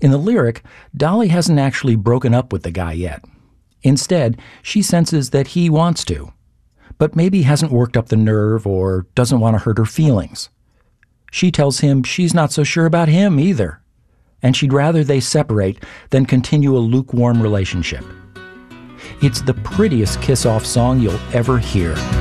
In the lyric, Dolly hasn't actually broken up with the guy yet. Instead, she senses that he wants to, but maybe hasn't worked up the nerve or doesn't want to hurt her feelings. She tells him she's not so sure about him either, and she'd rather they separate than continue a lukewarm relationship. It's the prettiest kiss-off song you'll ever hear.